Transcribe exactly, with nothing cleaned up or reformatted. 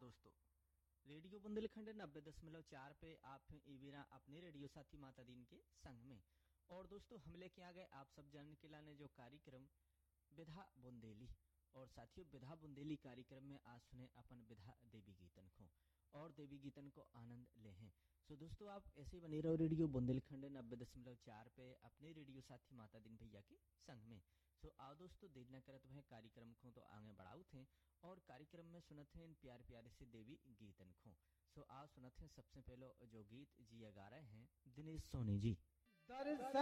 दोस्तों, रेडियो बुंदेलखंड नब्बे दशमलव चार पे आप हैं इवीरा अपने रेडियो साथी माता दीन के संग में। और दोस्तों, हम लेके आ गए आप सब जानने के लाने जो कार्यक्रम विधा बुंदेली। और साथियों, विधा बुंदेली कार्यक्रम में आज सुने अपन विधा देवी गीतन को और देवी गीतन को आनंद ले हैं। सो दोस्तों, आप ऐसे बने रहो रेडियो बुंदेलखंड नब्बे दशमलव चार पे अपने रेडियो साथी माता दिन भैया के संग में। सो आओ दोस्तों, देर न करत वह कार्यक्रम को तो आगे बढ़ाऊ थे और कार्यक्रम में सुनत हैं प्यार प्यारे से देवी गीतन को। सो आओ सुनत हैं सबसे पहले जो गीत जी गा रहे हैं दिनेश सोनी जी।